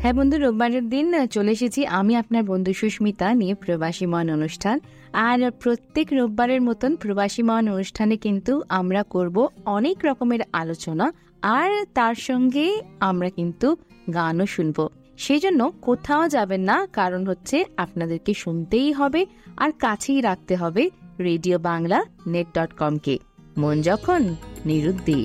হ্যাঁ বন্ধু, রোববারের দিন চলে এসেছি আমি আপনার বন্ধু সুস্মিতা নিয়ে প্রবাসী মন অনুষ্ঠান। আর প্রত্যেক রোববারের মতন প্রবাসী মন অনুষ্ঠানে কিন্তু আমরা করব অনেক রকমের আলোচনা, আর তার সঙ্গে আমরা কিন্তু গানও শুনবো। সেই জন্য কোথাও যাবেন না, কারণ হচ্ছে আপনাদেরকে শুনতেই হবে আর কাছেই রাখতে হবে রেডিও বাংলা net.com কে। মন যখন নিরুদ্দেশ।